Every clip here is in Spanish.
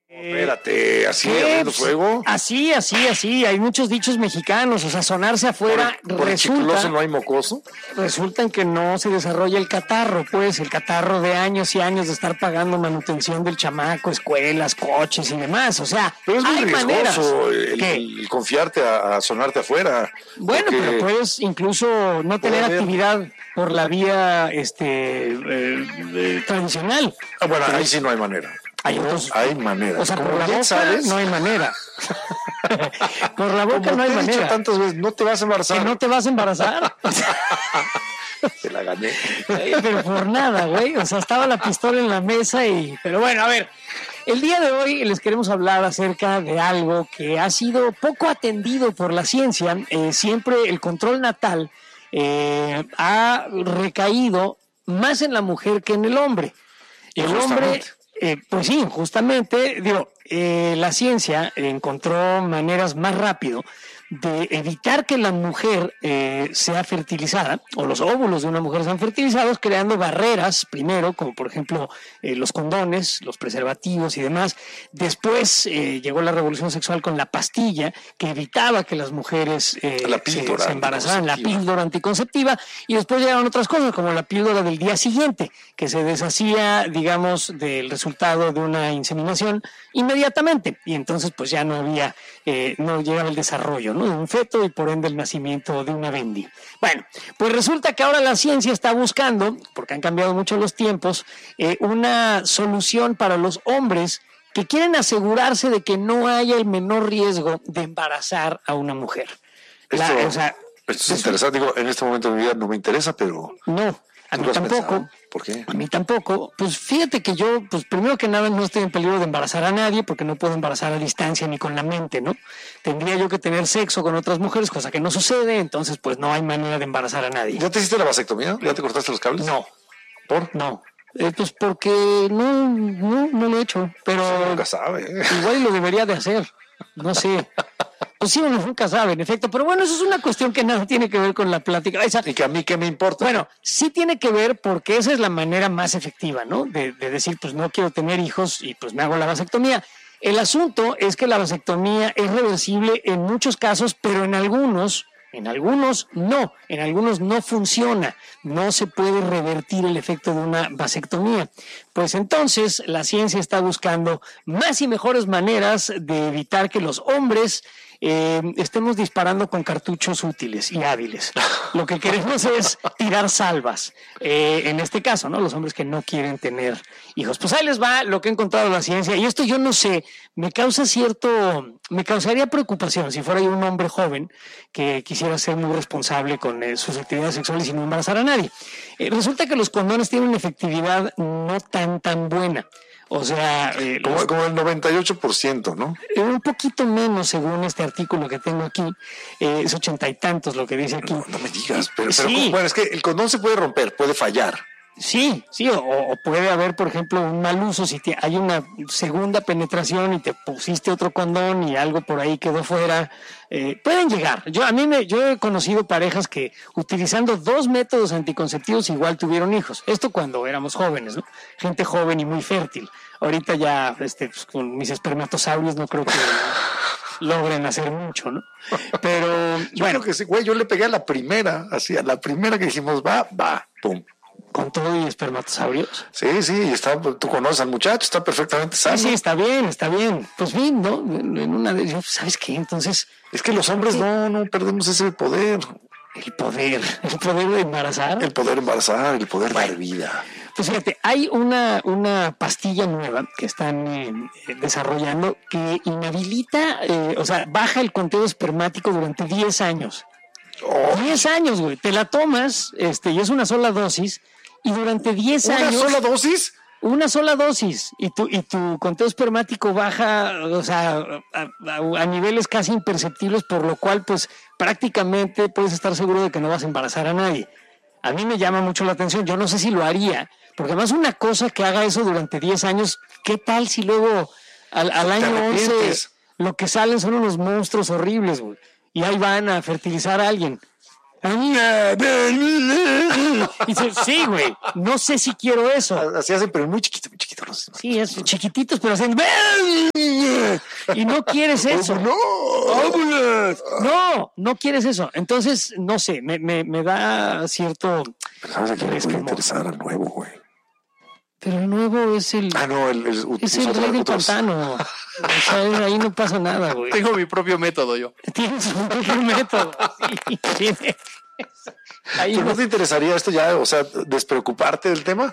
Espérate, así abriendo fuego. Así. Hay muchos dichos mexicanos. O sea, sonarse afuera ¿Por el chicloso no hay mocoso? Resulta en que no se desarrolla el catarro, pues, el catarro de años y años de estar pagando manutención del chamaco, escuelas, coches y demás. O sea, pero es muy riesgoso el confiarte a sonarte afuera. Bueno, pero puedes incluso no tener actividad por la vía tradicional. Bueno, ahí sí no hay manera. Hay manera. O sea, por la boca no hay manera. Por la boca no hay manera. Dicho tantas veces, no te vas a embarazar. ¿Que no te vas a embarazar? Te la gané. Pero por nada, güey. O sea, estaba la pistola en la mesa Pero bueno, a ver. El día de hoy les queremos hablar acerca de algo que ha sido poco atendido por la ciencia. Siempre el control natal ha recaído más en la mujer que en el hombre. El hombre... pues sí, justamente, la ciencia encontró maneras más rápido de evitar que la mujer sea fertilizada, o los óvulos de una mujer sean fertilizados, creando barreras, primero, como por ejemplo los condones, los preservativos y demás. Después llegó la revolución sexual con la pastilla, que evitaba que las mujeres se embarazaran, la píldora anticonceptiva, y después llegaron otras cosas, como la píldora del día siguiente, que se deshacía, digamos, del resultado de una inseminación inmediatamente, y entonces pues ya no llegaba el desarrollo, ¿no?, de un feto y por ende el nacimiento de una bendi. Bueno, pues resulta que ahora la ciencia está buscando, porque han cambiado mucho los tiempos, una solución para los hombres que quieren asegurarse de que no haya el menor riesgo de embarazar a una mujer. Esto es interesante. Digo, en este momento de mi vida no me interesa, pero... No, a mí tampoco. ¿Por qué? A mí tampoco. Pues fíjate que yo, pues primero que nada no estoy en peligro de embarazar a nadie, porque no puedo embarazar a distancia ni con la mente, ¿no? Tendría yo que tener sexo con otras mujeres, cosa que no sucede, entonces pues no hay manera de embarazar a nadie. ¿Ya te hiciste la vasectomía? ¿Ya te cortaste los cables? No. ¿Por? No. Pues porque no lo he hecho, pero... Pues nunca sabe. Igual lo debería de hacer, no sé. Pues sí, uno nunca sabe, en efecto. Pero bueno, eso es una cuestión que nada tiene que ver con la plática. Y que a mí, ¿qué me importa? Bueno, sí tiene que ver porque esa es la manera más efectiva, ¿no? De decir, pues no quiero tener hijos y pues me hago la vasectomía. El asunto es que la vasectomía es reversible en muchos casos, pero en algunos no. En algunos no funciona. No se puede revertir el efecto de una vasectomía. Pues entonces la ciencia está buscando más y mejores maneras de evitar que los hombres estemos disparando con cartuchos útiles y hábiles. Lo que queremos es tirar salvas. En este caso, ¿no? Los hombres que no quieren tener hijos. Pues ahí les va lo que ha encontrado la ciencia. Y esto yo no sé, me causaría preocupación si fuera yo un hombre joven que quisiera ser muy responsable con sus actividades sexuales y no embarazar a nadie. Resulta que los condones tienen una efectividad no tan buena. O sea... como el 98%, ¿no? Un poquito menos según este artículo que tengo aquí. Es 80 y tantos lo que dice aquí. No me digas, pero sí. Bueno, es que el condón se puede romper, puede fallar. Sí, o puede haber, por ejemplo, un mal uso si hay una segunda penetración y te pusiste otro condón y algo por ahí quedó fuera. Pueden llegar. Yo he conocido parejas que utilizando 2 métodos anticonceptivos igual tuvieron hijos. Esto cuando éramos jóvenes, ¿no? Gente joven y muy fértil. Ahorita ya pues, con mis espermatosaurios no creo que logren hacer mucho, ¿no? Pero yo creo que sí, güey, yo le pegué a la primera que dijimos, va, pum. ¿Con todo y espermatosaurios? Sí, tú conoces al muchacho, está perfectamente sano. Sí, está bien. Pues bien, ¿no? En una de ellas, ¿sabes qué? Entonces... Es que los hombres no perdemos ese poder. El poder de embarazar. El poder embarazar, el poder dar vida. Pues fíjate, hay una pastilla nueva que están desarrollando que inhabilita, baja el conteo espermático durante 10 años. 10 años, güey. Te la tomas, y es una sola dosis, y durante 10 años... ¿Una sola dosis? Una sola dosis, y tu conteo espermático baja, o sea, a niveles casi imperceptibles, por lo cual, pues, prácticamente puedes estar seguro de que no vas a embarazar a nadie. A mí me llama mucho la atención, yo no sé si lo haría, porque además una cosa que haga eso durante 10 años, ¿qué tal si luego al año 11 lo que salen son unos monstruos horribles, güey? Y ahí van a fertilizar a alguien. Y dice, sí, güey, no sé si quiero eso. Así hacen, pero muy chiquito, muy chiquito. Sí, es chiquititos, pero hacen... Y no quieres eso. No quieres eso. Entonces, no sé, me da cierto... Pero sabes a quién le puede interesar al nuevo, güey. Pero el nuevo es el... No, es el rey del pantano. O sea, ahí no pasa nada, güey. Tengo mi propio método yo. Tienes un propio método. Sí, ¿Pero no te interesaría esto ya, o sea, despreocuparte del tema?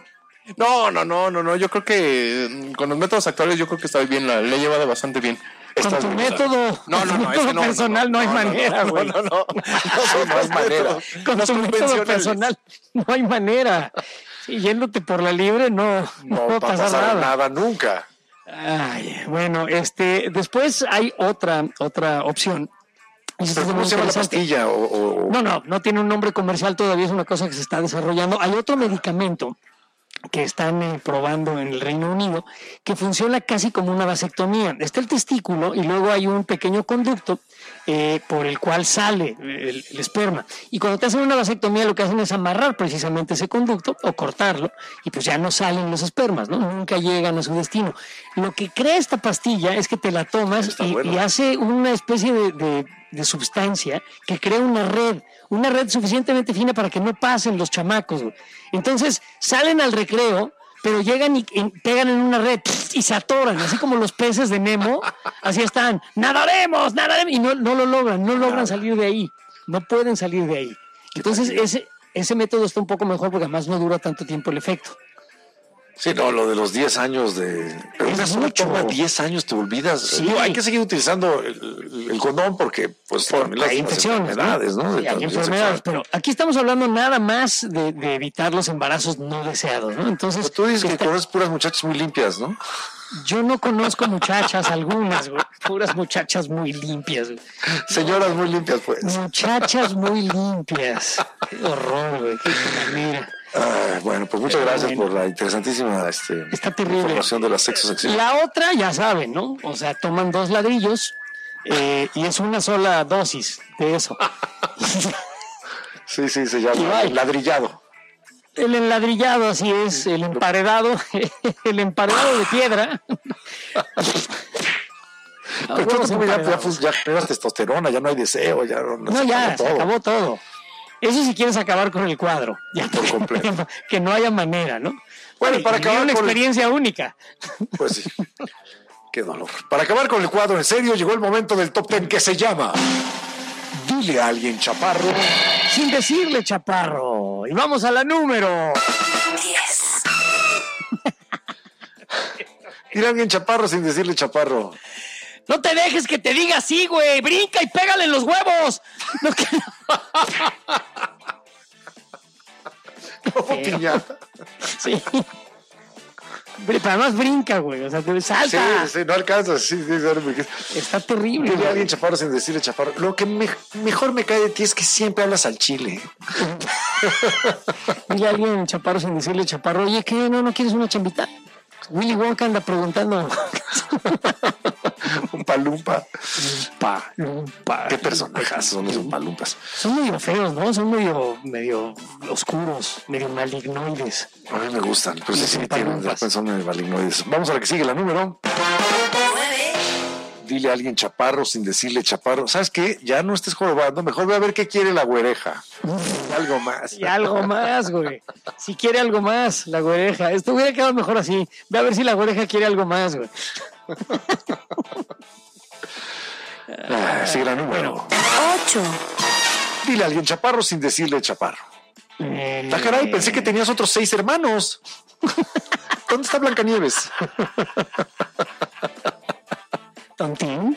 No. Yo creo que con los métodos actuales yo creo que estoy bien, le he llevado bastante bien. Con tu método, método personal no hay manera, güey. No hay manera. Con tu método personal no hay manera. Sí, yéndote por la libre no va a pasar nada nunca. Ay, bueno, después hay otra opción. ¿Pero cómo se llama la pastilla? No tiene un nombre comercial todavía, es una cosa que se está desarrollando. Hay otro medicamento que están probando en el Reino Unido que funciona casi como una vasectomía. Está el testículo y luego hay un pequeño conducto por el cual sale el esperma. Y cuando te hacen una vasectomía lo que hacen es amarrar precisamente ese conducto o cortarlo y pues ya no salen los espermas, ¿no? Nunca llegan a su destino. Lo que crea esta pastilla es que te la tomas y hace una especie de sustancia que crea una red suficientemente fina para que no pasen los chamacos. Entonces salen al recreo, pero llegan y pegan en una red y se atoran, así como los peces de Nemo, así están, nadaremos, y no lo logran salir de ahí, no pueden salir de ahí. Entonces ese método está un poco mejor porque además no dura tanto tiempo el efecto. Sí, no, lo de los 10 años pero una sola toma, 10 años te olvidas. Sí. Hay que seguir utilizando el condón porque pues también hay infecciones, enfermedades, ¿no? Sí, hay enfermedades, pero aquí estamos hablando nada más de evitar los embarazos no deseados, ¿no? Entonces, pero tú dices que conoces puras muchachas muy limpias, ¿no? Yo no conozco muchachas, algunas, güey. Puras muchachas muy limpias, güey. Señoras muy limpias, pues. Muchachas muy limpias. Qué horror, güey. Qué manera. Bueno, pues muchas gracias por la interesantísima está terrible. Información de la sexo-sexual. La otra, ya saben, ¿no? O sea, toman 2 ladrillos y es una sola dosis de eso. Sí, se llama ladrillado. El enladrillado, así es, el emparedado de piedra. Pero tú ya generas testosterona, ya no hay deseo, ya se acabó todo. Eso si quieres acabar con el cuadro, ya por completo. Que no haya manera, ¿no? Bueno, para acabar una experiencia única. Pues sí. Qué dolor. Para acabar con el cuadro en serio, llegó el momento del top 10 que se llama Dile a alguien, chaparro. Sin decirle, chaparro. Y vamos a la número 10. Dile a alguien, chaparro, sin decirle, chaparro. No te dejes que te diga así, güey. Brinca y pégale en los huevos. Como piñata. Sí. Pero además brinca, güey. O sea, salta. Sí, no alcanza. Sí, está terrible. Dile a alguien, chaparro, sin decirle, chaparro. Lo que mejor me cae de ti es que siempre hablas al chile. Dile a alguien, chaparro, sin decirle, chaparro. Oye, ¿qué? ¿No quieres una chambita? Willy Wonka anda preguntando. Un palumpa. Lumpa. ¿Qué personajes son los palumpas? Son medio feos, ¿no? Son medio oscuros, medio malignoides. A mí me gustan, pero sí son medio malignoides. Vamos a la que sigue, la número 9. Dile a alguien chaparro sin decirle chaparro. ¿Sabes qué? Ya no estés jorobando, mejor ve a ver qué quiere la güereja. Algo más. Y algo más, güey. Si quiere algo más, la güereja. Esto hubiera quedado mejor así. Ve a ver si la güereja quiere algo más, güey. Sigue la número 8. Dile a alguien chaparro sin decirle chaparro. Caray, pensé que tenías otros 6 hermanos. ¿Dónde está Blancanieves? ¿Tontín?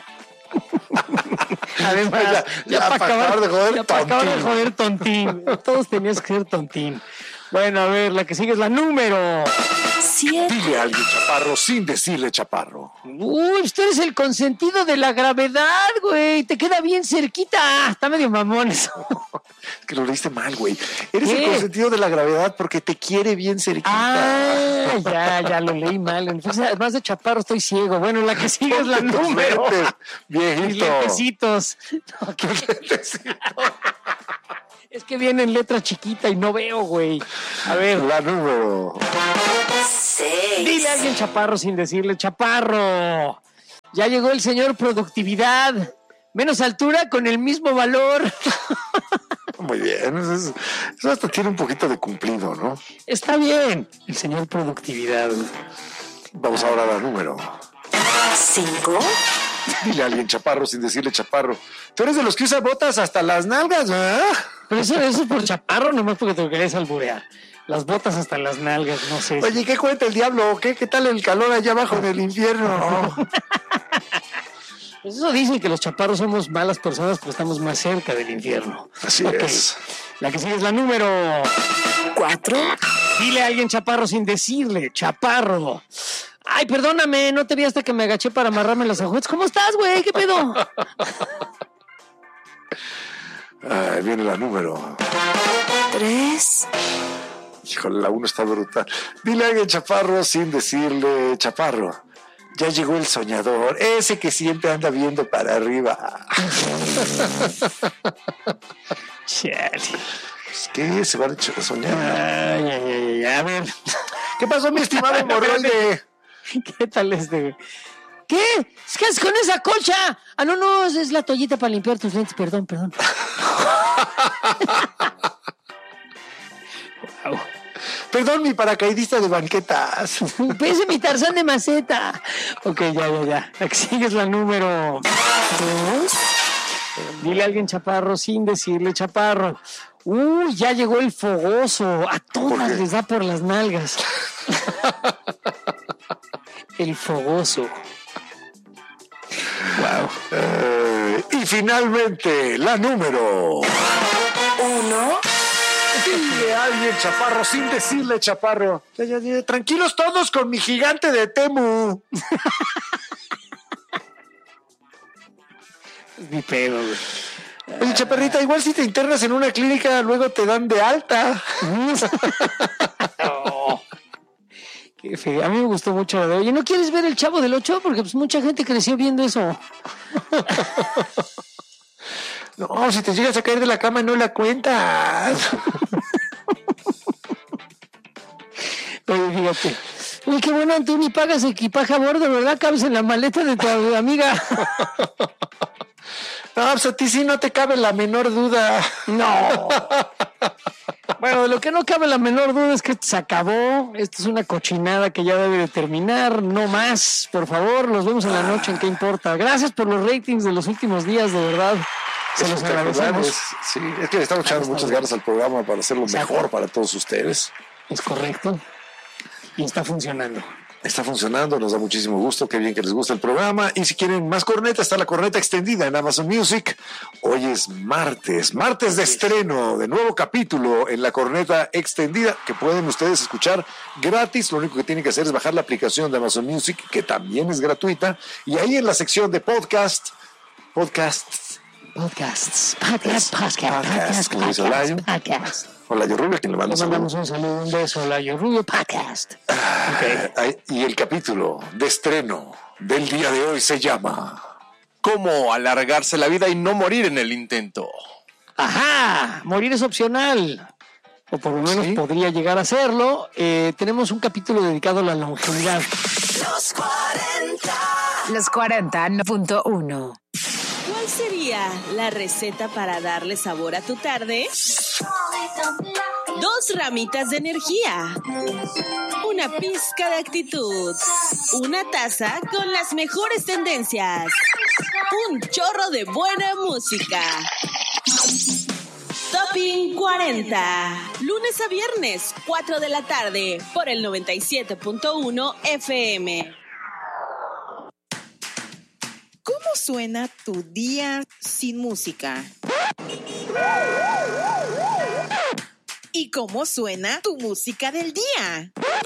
Además, ya para acabar de joder, Tontín. Todos tenías que ser Tontín. Bueno, a ver, la que sigue es la número 7. Dile a alguien chaparro sin decirle chaparro. Uy, tú eres el consentido de la gravedad, güey. Te queda bien cerquita. Está medio mamón eso. Es que lo leíste mal, güey. Eres el consentido de la gravedad porque te quiere bien cerquita. Ya lo leí mal. Entonces, además de chaparro, estoy ciego. Bueno, la que sigue es la número. Viejito. Lentecitos. Es que viene en letra chiquita y no veo, güey. A ver. La número 6. Dile a alguien chaparro sin decirle chaparro. Ya llegó el señor productividad. Menos altura con el mismo valor. Muy bien, eso hasta tiene un poquito de cumplido, ¿no? Está bien, el señor productividad. Vamos ahora a la número 5. Dile a alguien chaparro sin decirle chaparro. Tú eres de los que usa botas hasta las nalgas, ¿verdad? Pero eso es por chaparro, nomás porque te lo querés alburear. Las botas hasta las nalgas, no sé. Oye, ¿qué cuenta el diablo? ¿Qué tal el calor allá abajo en el infierno? Pues eso dicen que los chaparros somos malas personas porque estamos más cerca del infierno. Así es. La que sigue es la número 4. Dile a alguien chaparro sin decirle chaparro. Ay, perdóname, no te vi hasta que me agaché para amarrarme las agujetas. ¿Cómo estás, güey? ¿Qué pedo? Ahí viene la número 3. Híjole, la 1 está brutal. Dile a alguien chaparro sin decirle chaparro. Ya llegó el soñador, ese que siempre anda viendo para arriba. Chale. Pues, ¿qué? Se van a soñar. Ay, a ver. ¿Qué pasó, mi estimado hemorroide? ¿Qué tal güey? ¿Qué? ¿Qué haces con esa colcha? Ah, no, es la toallita para limpiar tus lentes. Perdón. Wow. Perdón, mi paracaidista de banquetas. Ese es mi Tarzán de maceta. Ok, ya. Aquí sigues la número 2. Dile a alguien chaparro sin decirle chaparro. Ya llegó el fogoso. A todas les da por las nalgas. El fogoso. Wow. Y finalmente, la número 1. Dile a alguien chaparro sin decirle chaparro. Ya. Tranquilos todos con mi gigante de Temu. Es mi pedo, güey. Oye, chaparrita, igual si te internas en una clínica, luego te dan de alta. Oh, qué feo. A mí me gustó mucho la de oye, ¿no quieres ver el Chavo del 8? Porque pues mucha gente creció viendo eso. No, si te llegas a caer de la cama no la cuentas. Oye, fíjate. Uy, qué bueno, tú ni pagas equipaje a bordo, ¿verdad? Cabes en la maleta de tu amiga. No, pues a ti sí no te cabe la menor duda. No. Bueno, de lo que no cabe la menor duda es que esto se acabó. Esto es una cochinada que ya debe de terminar. No más, por favor. Nos vemos en la noche, ¿en qué importa? Gracias por los ratings de los últimos días, de verdad. Se los agradecemos. Sí, es que le estamos echando muchas ganas al programa para hacerlo mejor para todos ustedes. Es correcto. Y está funcionando. Está funcionando, nos da muchísimo gusto, qué bien que les gusta el programa. Y si quieren más corneta, está la corneta extendida en Amazon Music. Hoy es martes de estreno, de nuevo capítulo en la corneta extendida, que pueden ustedes escuchar gratis. Lo único que tienen que hacer es bajar la aplicación de Amazon Music, que también es gratuita. Y ahí en la sección de podcasts, como dice Olayo. Olayo Rubio, quien le manda mandamos un saludo, un beso, Olayo Rubio Podcast. Okay. Y el capítulo de estreno del día de hoy se llama ¿Cómo alargarse la vida y no morir en el intento? Ajá, morir es opcional. O por lo menos ¿sí? Podría llegar a serlo. Tenemos un capítulo dedicado a la longevidad. Los 40.1. ¿Cuál sería la receta para darle sabor a tu tarde? 2 ramitas de energía, una pizca de actitud, una taza con las mejores tendencias, un chorro de buena música. Topping 40, lunes a viernes, 4 de la tarde, por el 97.1 FM. ¿Cómo suena tu día sin música? ¿Y cómo suena tu música del día?